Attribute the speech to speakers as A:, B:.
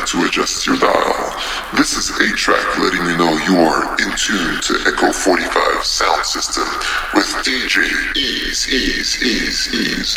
A: to adjust your dial. This is 8-Track letting you know you are in tune to Echo 45 sound system with DJ Ease.